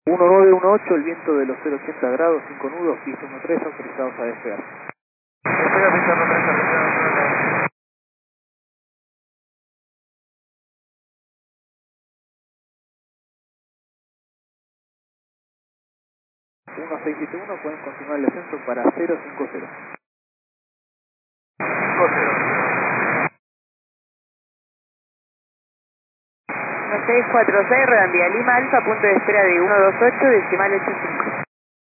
1918, el viento de los 080 grados, 5 nudos, pista 13, autorizados a despegar. Espera, pista 13, pista 1671, pueden continuar el descenso para 050. 646, Rodan Vía Lima Alfa, punto de espera de 128, decimal 85.